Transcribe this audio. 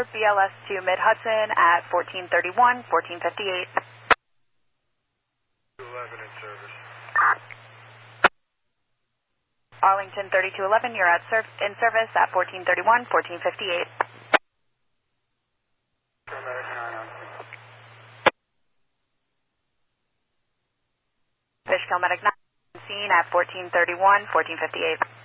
BLS to Mid-Hudson at 1431, 1458. 11 in service. Arlington 3211, you're in service at 1431, 1458. Fishkill Medic 9, scene at 1431, 1458.